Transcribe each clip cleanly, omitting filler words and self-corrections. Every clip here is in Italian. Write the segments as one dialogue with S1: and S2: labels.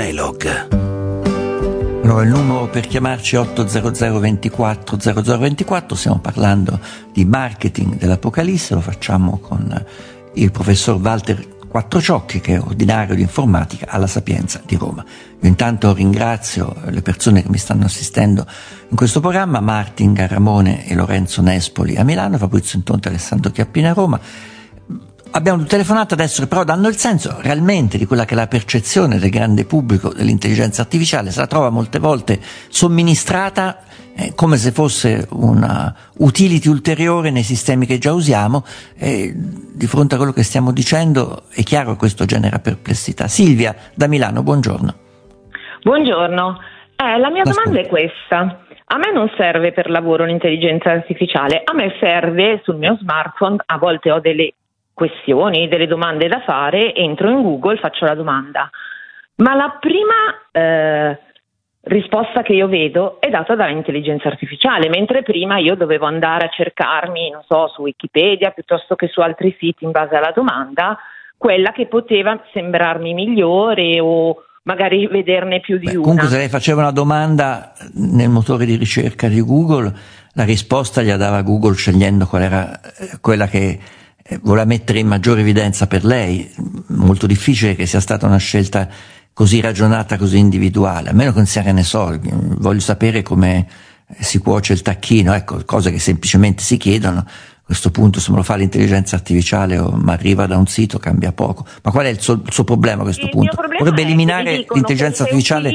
S1: Elog.
S2: Allora, il numero per chiamarci è 800 24 0024, stiamo parlando di marketing dell'Apocalisse, lo facciamo con il professor Walter Quattrociocchi, che è ordinario di informatica alla Sapienza di Roma. Io intanto ringrazio le persone che mi stanno assistendo in questo programma: Martin Garramone e Lorenzo Nespoli a Milano, Fabrizio Intonte e Alessandro Chiappina a Roma. Abbiamo telefonato adesso che però danno il senso realmente di quella che è la percezione del grande pubblico dell'intelligenza artificiale. Se la trova molte volte somministrata come se fosse una utility ulteriore nei sistemi che già usiamo, e di fronte a quello che stiamo dicendo è chiaro che questo genera perplessità. Silvia da Milano, buongiorno.
S3: Buongiorno, la mia domanda è questa. A me non serve per lavoro l'intelligenza artificiale, a me serve sul mio smartphone, a volte ho delle questioni, delle domande da fare, entro in Google, faccio la domanda, ma la prima risposta che io vedo è data dall'intelligenza artificiale, mentre prima io dovevo andare a cercarmi, non so, su Wikipedia piuttosto che su altri siti in base alla domanda, quella che poteva sembrarmi migliore o magari vederne più di una.
S2: Comunque, se lei faceva una domanda nel motore di ricerca di Google, la risposta gliela dava Google scegliendo qual era quella che voleva mettere in maggiore evidenza per lei. Molto difficile che sia stata una scelta così ragionata, così individuale, a meno che non sia, che ne so, voglio sapere come si cuoce il tacchino, ecco, cose che semplicemente si chiedono. A questo punto, se me lo fa l'intelligenza artificiale o mi arriva da un sito, cambia poco. Ma qual è il suo problema a questo punto? Vorrebbe eliminare l'intelligenza artificiale?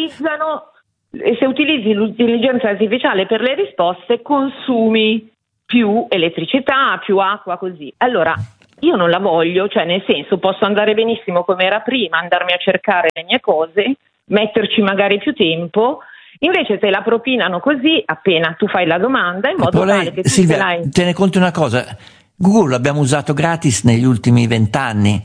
S3: E se utilizzi l'intelligenza artificiale per le risposte, consumi più elettricità, più acqua, così. Allora, io non la voglio, cioè nel senso, posso andare benissimo come era prima, andarmi a cercare le mie cose, metterci magari più tempo, invece te la propinano così appena tu fai la domanda, in modo tale che tu
S2: Silvia, tiene conto una cosa: Google l'abbiamo usato gratis negli ultimi 20 anni,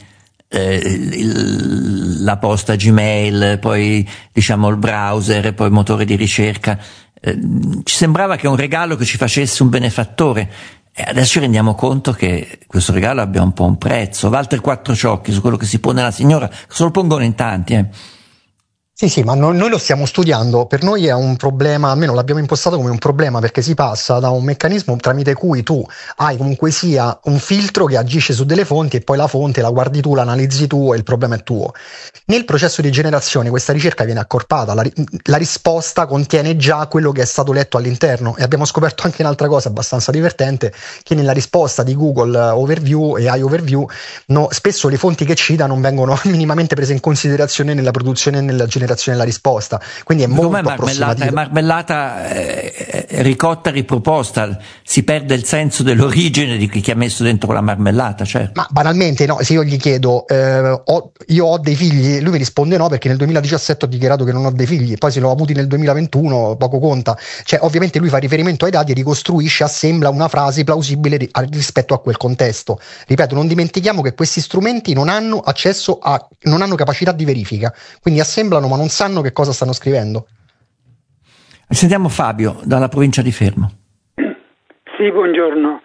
S2: la posta Gmail, poi diciamo il browser, poi il motore di ricerca. Ci sembrava che un regalo che ci facesse un benefattore, e adesso ci rendiamo conto che questo regalo abbia un po' un prezzo. Walter Quattrociocchi, su quello che si pone la signora, se lo pongono in tanti.
S4: Sì, ma noi lo stiamo studiando. Per noi è un problema, almeno l'abbiamo impostato come un problema, perché si passa da un meccanismo tramite cui tu hai comunque sia un filtro che agisce su delle fonti e poi la fonte la guardi tu, la analizzi tu e il problema è tuo. Nel processo di generazione questa ricerca viene accorpata, la risposta contiene già quello che è stato letto all'interno, e abbiamo scoperto anche un'altra cosa abbastanza divertente, che nella risposta di Google Overview e iOverview spesso le fonti che cita non vengono minimamente prese in considerazione nella produzione e nella generazione della risposta, quindi è molto approssimativo.
S2: È marmellata ricotta, riproposta, si perde il senso dell'origine di chi ha messo dentro la marmellata, certo.
S4: Ma banalmente, no, se io gli chiedo io ho dei figli, lui mi risponde no, perché nel 2017 ho dichiarato che non ho dei figli, poi se l'ho avuti nel 2021 poco conta. Cioè, ovviamente lui fa riferimento ai dati e ricostruisce, assembla una frase plausibile rispetto a quel contesto. Ripeto, non dimentichiamo che questi strumenti non hanno accesso non hanno capacità di verifica, quindi assemblano ma non sanno che cosa stanno scrivendo.
S2: Sentiamo Fabio dalla provincia di Fermo.
S5: Sì, buongiorno.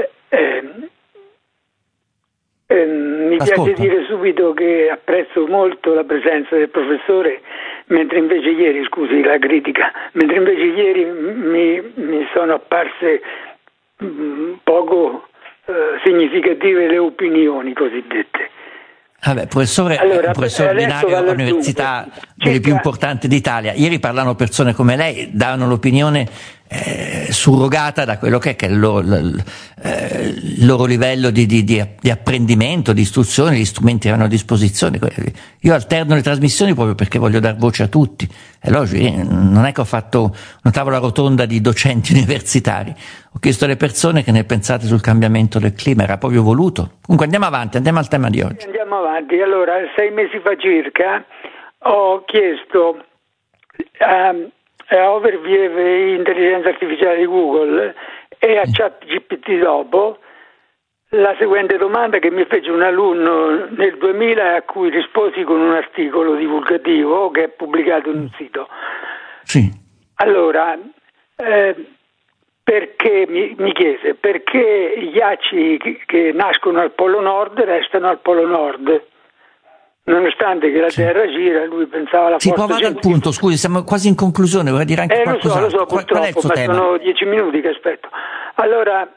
S5: Mi piace dire subito che apprezzo molto la presenza del professore, mentre invece ieri mi sono apparse poco significative le opinioni cosiddette.
S2: Vabbè, professore ordinario all'università delle più importanti d'Italia. Ieri parlano persone come lei, danno l'opinione surrogata da quello che è il loro livello di apprendimento, di istruzione, gli strumenti che hanno a disposizione. Io alterno le trasmissioni proprio perché voglio dar voce a tutti. È logico, non è che ho fatto una tavola rotonda di docenti universitari, ho chiesto alle persone che ne pensate sul cambiamento del clima, era proprio voluto. Comunque andiamo avanti, andiamo al tema di oggi.
S5: Andiamo avanti. Allora, 6 mesi fa circa ho chiesto a Overview e intelligenza artificiale di Google e a ChatGPT dopo la seguente domanda che mi fece un alunno nel 2000, a cui risposi con un articolo divulgativo che è pubblicato in un sito.
S2: Sì.
S5: Allora, perché mi chiese perché i ghiacci che nascono al Polo Nord restano al Polo Nord, nonostante che la Terra gira, lui pensava alla
S2: si
S5: forza
S2: può vada al
S5: centrifuga.
S2: punto, scusi, siamo quasi in conclusione, vorrei dire anche qualcos'altro.
S5: Lo so,
S2: Qual è il
S5: purtroppo,
S2: suo
S5: ma
S2: tema?
S5: sono 10 minuti che aspetto. Allora,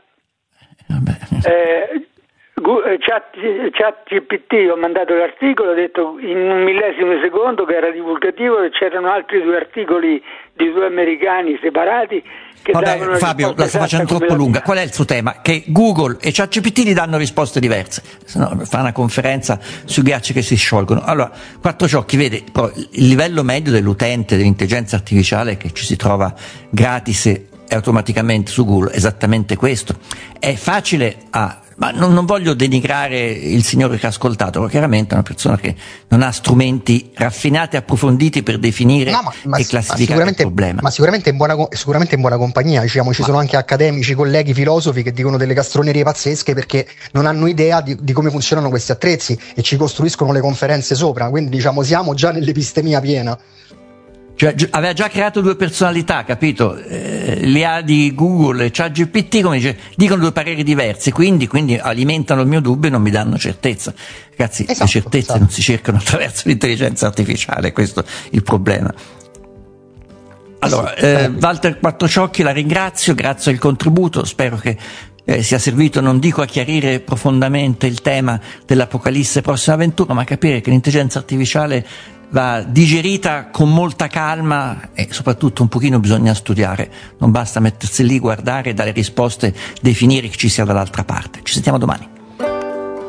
S5: ChatGPT, ho mandato l'articolo, ho detto in un millesimo di secondo che era divulgativo, e c'erano altri 2 articoli di 2 americani separati che davano
S2: Fabio, la sto facendo troppo lunga. Qual è il suo tema? Che Google e ChatGPT gli danno risposte diverse. Se no, fa una conferenza sui ghiacci che si sciolgono. Allora, Quattrociocchi vede il livello medio dell'utente dell'intelligenza artificiale che ci si trova gratis e automaticamente su Google, esattamente questo. È facile ma non voglio denigrare il signore che ha ascoltato, perché chiaramente è una persona che non ha strumenti raffinati e approfonditi per definire e classificare il problema.
S4: Ma sicuramente in buona compagnia, diciamo, ci sono anche accademici, colleghi, filosofi che dicono delle castronerie pazzesche perché non hanno idea di come funzionano questi attrezzi e ci costruiscono le conferenze sopra, quindi diciamo siamo già nell'epistemia piena.
S2: Cioè, aveva già creato 2 personalità, capito? L'IA di Google e ChatGPT, come dice, dicono 2 pareri diversi, quindi alimentano il mio dubbio e non mi danno certezza. Ragazzi, le certezze non si cercano attraverso l'intelligenza artificiale, questo è il problema. Allora, Walter Quattrociocchi, la ringrazio, grazie al contributo, spero che sia servito, non dico a chiarire profondamente il tema dell'Apocalisse prossima avventura, ma a capire che l'intelligenza artificiale va digerita con molta calma e soprattutto un pochino bisogna studiare, non basta mettersi lì, guardare, dare risposte, definire che ci sia dall'altra parte. Ci sentiamo domani.